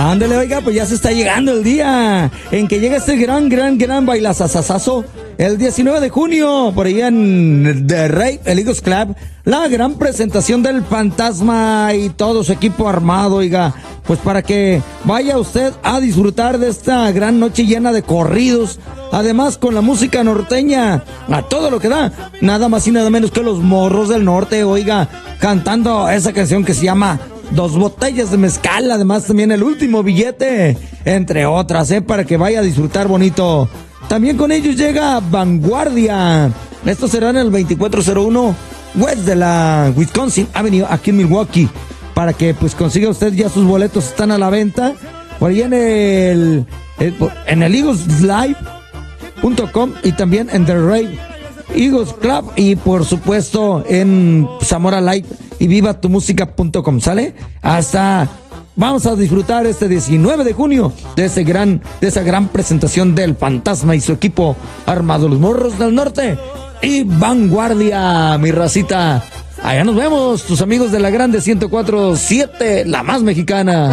Ándale, oiga, pues ya se está llegando el día en que llega este gran bailazazazazo. El 19 de junio, por ahí en The Rave, el Eagles Club, la gran presentación del Fantasma y todo su equipo armado, oiga, pues para que vaya usted a disfrutar de esta gran noche llena de corridos, además con la música norteña, a todo lo que da, nada más y nada menos que los Morros del Norte, oiga, cantando esa canción que se llama 2 botellas de mezcal, además también El Último Billete, entre otras, para que vaya a disfrutar bonito. También con ellos llega Vanguardia. Esto será en el 2401 West de la Wisconsin Avenue, aquí en Milwaukee. Para que pues consiga usted ya sus boletos, están a la venta. Por ahí en el eagleslive.com y también en The Rave Eagles Club y por supuesto en Zamora Live y vivatumusica.com, ¿sale? Vamos a disfrutar este 19 de junio de esa gran presentación del Fantasma y su equipo armado, los Morros del Norte y Vanguardia, mi racita. Allá nos vemos, tus amigos de la Grande 104.7, la más mexicana.